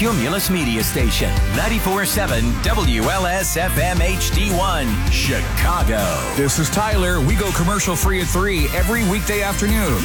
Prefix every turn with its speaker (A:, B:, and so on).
A: Cumulus Media Station, 94.7 WLS-FM HD1, Chicago.
B: This is Tyler. We go commercial free at 3 every weekday afternoon.